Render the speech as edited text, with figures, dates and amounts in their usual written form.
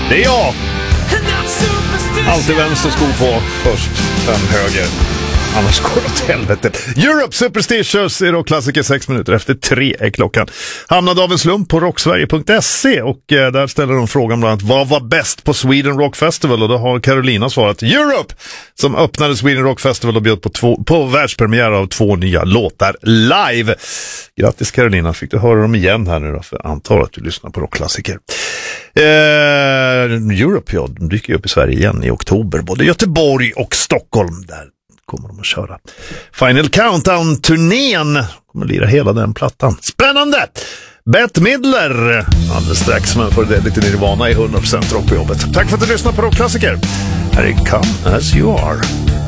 Det är jag. Alltid vänster sko på först, sen höger. Annars går det åt helvete. Europe Superstitious är då klassiker 6 minuter efter 3 är klockan. Hamnade av en slump på rocksverige.se och där ställer de frågan bland annat vad var bäst på Sweden Rock Festival, och då har Carolina svarat Europe, som öppnade Sweden Rock Festival och bjöd på världspremiär av 2 nya låtar live. Grattis Carolina, fick du höra dem igen här nu då, för antar att du lyssnar på rockklassiker. Europe, ja, de dyker upp i Sverige igen i oktober, både Göteborg och Stockholm. Där kommer de att köra Final Countdown-turnén. Kommer lira hela den plattan. Spännande! Bette Midler alldeles strax, men får det lite Nirvana i 100% rock på jobbet. Tack för att du lyssnar på rockklassiker. Här är Come As You Are.